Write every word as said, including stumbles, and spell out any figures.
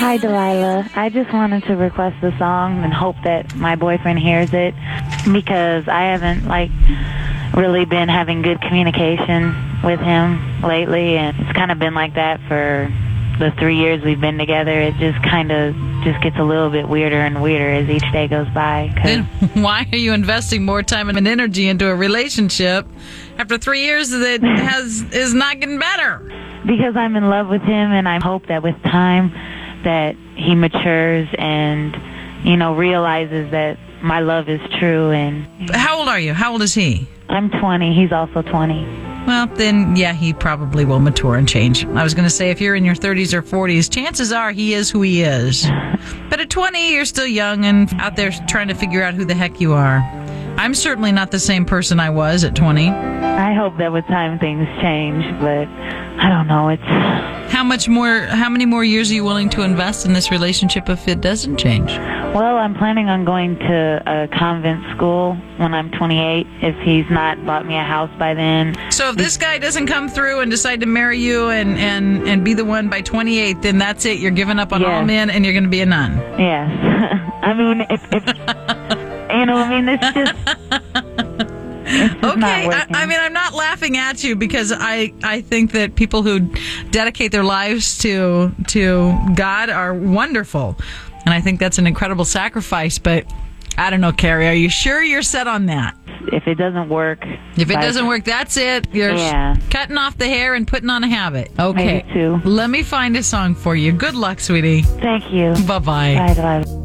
Hi, Delilah. I just wanted to request a song and hope that my boyfriend hears it because I haven't, like, really been having good communication with him lately, and it's kind of been like that for the three years we've been together. It just kind of just gets a little bit weirder and weirder as each day goes by. Then why are you investing more time and energy into a relationship after three years that has is not getting better? Because I'm in love with him, and I hope that with time that he matures and, you know, realizes that my love is true. And how old are you? How old is he? I'm twenty. He's also twenty. Well, then, yeah, he probably will mature and change. I was going to say, if you're in your thirties or forties, chances are he is who he is. But at twenty, you're still young and out there trying to figure out who the heck you are. I'm certainly not the same person I was at twenty. I hope that with time things change, but I don't know. It's how much more, how many more years are you willing to invest in this relationship if it doesn't change? Well, I'm planning on going to a convent school when I'm twenty-eight, if he's not bought me a house by then. So if this guy doesn't come through and decide to marry you and, and, and be the one by twenty-eight, then that's it. You're giving up on yes. all men and you're going to be a nun. Yes. I mean, if, if you know, I mean, it's just... It's just okay, I, I mean, I'm not laughing at you because I, I think that people who dedicate their lives to to God are wonderful. And I think that's an incredible sacrifice. But I don't know, Carrie, are you sure you're set on that? If it doesn't work... If it doesn't work, that's it. You're yeah. cutting off the hair and putting on a habit. Okay. Maybe too. Let me find a song for you. Good luck, sweetie. Thank you. Bye-bye. Bye, Delilah.